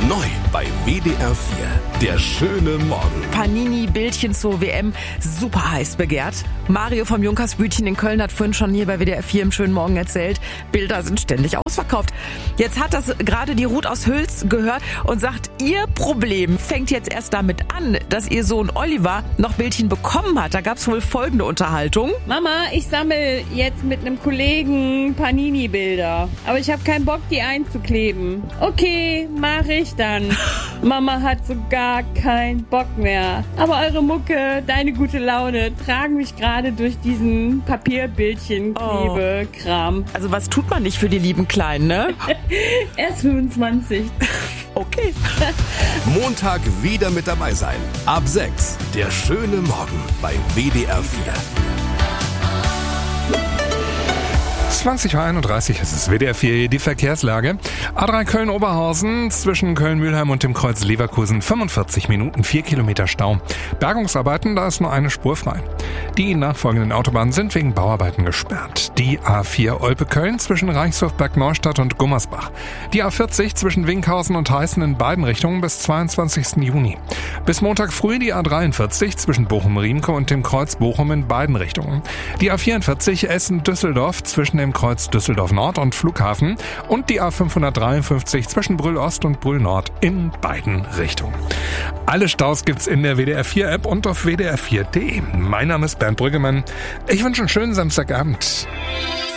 Neu bei WDR 4, der schöne Morgen. Panini-Bildchen zur WM, super heiß begehrt. Mario vom Junkersbütchen in Köln hat vorhin schon hier bei WDR 4 im schönen Morgen erzählt, Bilder sind ständig ausverkauft. Jetzt hat das gerade die Ruth aus Hüls gehört und sagt, ihr Problem fängt jetzt erst damit an, dass ihr Sohn Oliver noch Bildchen bekommen hat. Da gab es wohl folgende Unterhaltung. Mama, ich sammle jetzt mit einem Kollegen Panini-Bilder, aber ich habe keinen Bock, die einzukleben. Okay, mache ich dann. Mama hat so gar keinen Bock mehr. Aber eure Mucke, deine gute Laune tragen mich gerade durch diesen Papierbildchen-Klebekram. Also was tut man nicht für die lieben Kleinen, ne? Er ist 25. Okay. Montag wieder mit dabei sein. Ab 6, der schöne Morgen bei WDR 4. 20:31 Uhr, es ist WDR 4, die Verkehrslage. A3 Köln-Oberhausen zwischen Köln-Mühlheim und dem Kreuz Leverkusen 45 Minuten, 4 Kilometer Stau. Bergungsarbeiten, da ist nur eine Spur frei. Die nachfolgenden Autobahnen sind wegen Bauarbeiten gesperrt. Die A4 Olpe-Köln zwischen Reichshof-Berg-Neustadt und Gummersbach. Die A40 zwischen Winkhausen und Heißen in beiden Richtungen bis 22. Juni. Bis Montag früh die A43 zwischen Bochum-Riemke und dem Kreuz Bochum in beiden Richtungen. Die A44 Essen-Düsseldorf zwischen dem Kreuz Düsseldorf-Nord und Flughafen und die A553 zwischen Brühl-Ost und Brühl-Nord in beiden Richtungen. Alle Staus gibt's in der WDR 4 App und auf WDR4.de. Mein Name ist Bernd Brüggemann. Ich wünsche einen schönen Samstagabend.